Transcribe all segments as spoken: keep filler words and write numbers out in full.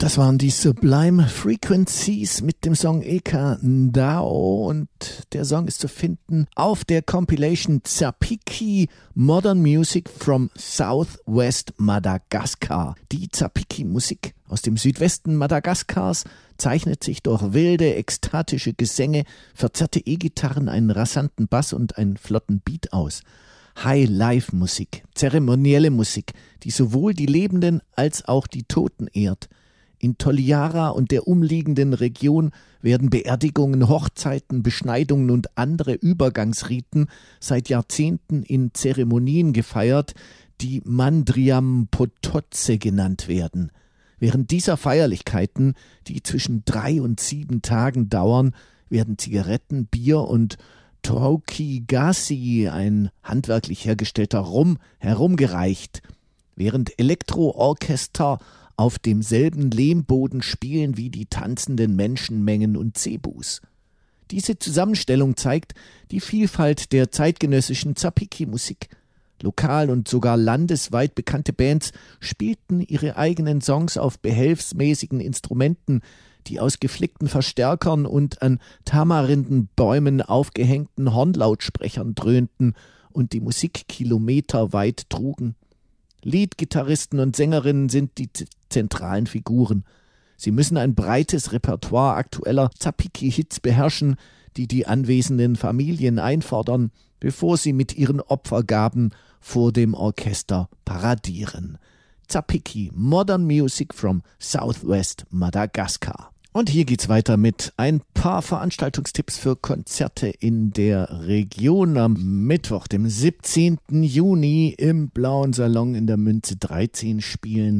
Das waren die Sublime Frequencies mit dem Song Eka Ndao und der Song ist zu finden auf der Compilation Zapiki Modern Music from Southwest Madagascar. Die Zapiki-Musik aus dem Südwesten Madagaskars zeichnet sich durch wilde, ekstatische Gesänge, verzerrte E-Gitarren, einen rasanten Bass und einen flotten Beat aus. High-Life-Musik, zeremonielle Musik, die sowohl die Lebenden als auch die Toten ehrt. In Toliara und der umliegenden Region werden Beerdigungen, Hochzeiten, Beschneidungen und andere Übergangsriten seit Jahrzehnten in Zeremonien gefeiert, die Mandriam Pototse genannt werden. Während dieser Feierlichkeiten, die zwischen drei und sieben Tagen dauern, werden Zigaretten, Bier und Toukigasi, ein handwerklich hergestellter Rum, herumgereicht, während Elektroorchester auf demselben Lehmboden spielen wie die tanzenden Menschenmengen und Zebus. Diese Zusammenstellung zeigt die Vielfalt der zeitgenössischen Zapiki-Musik. Lokal und sogar landesweit bekannte Bands spielten ihre eigenen Songs auf behelfsmäßigen Instrumenten, die aus geflickten Verstärkern und an Tamarindenbäumen aufgehängten Hornlautsprechern dröhnten und die Musik kilometerweit trugen. Leadgitarristen und Sängerinnen sind die z- zentralen Figuren. Sie müssen ein breites Repertoire aktueller Zapiki-Hits beherrschen, die die anwesenden Familien einfordern, bevor sie mit ihren Opfergaben vor dem Orchester paradieren. Zapiki, Modern Music from Southwest Madagascar. Und hier geht's weiter mit ein paar Veranstaltungstipps für Konzerte in der Region. Am Mittwoch, dem siebzehnten Juni im Blauen Salon in der Münze dreizehn spielen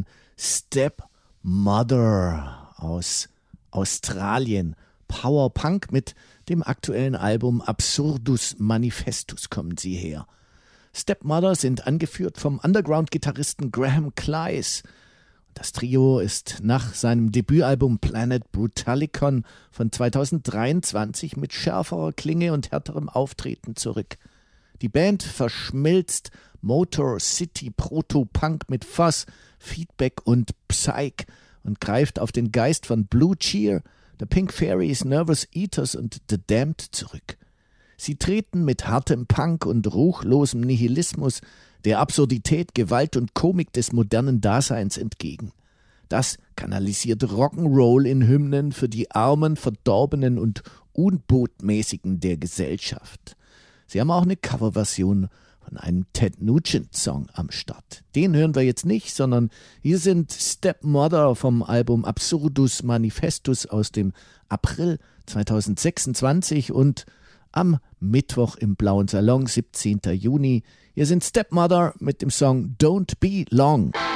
Stepmother aus Australien. Power Punk mit dem aktuellen Album Absurdus Manifestus kommen sie her. Stepmother sind angeführt vom Underground-Gitarristen Graham Cleise. Das Trio ist nach seinem Debütalbum Planet Brutalicon von zweitausenddreiundzwanzig mit schärferer Klinge und härterem Auftreten zurück. Die Band verschmilzt Motor City Proto-Punk mit Fuzz, Feedback und Psych und greift auf den Geist von Blue Cheer, The Pink Fairies, Nervous Eaters und The Damned zurück. Sie treten mit hartem Punk und ruchlosem Nihilismus der Absurdität, Gewalt und Komik des modernen Daseins entgegen. Das kanalisiert Rock'n'Roll in Hymnen für die Armen, Verdorbenen und Unbotmäßigen der Gesellschaft. Sie haben auch eine Coverversion von einem Ted Nugent-Song am Start. Den hören wir jetzt nicht, sondern hier sind Stepmother vom Album Absurdus Manifestus aus dem April zweitausendsechsundzwanzig und am Mittwoch im Blauen Salon, siebzehnten Juni. Hier sind Stepmother mit dem Song Don't Be Long.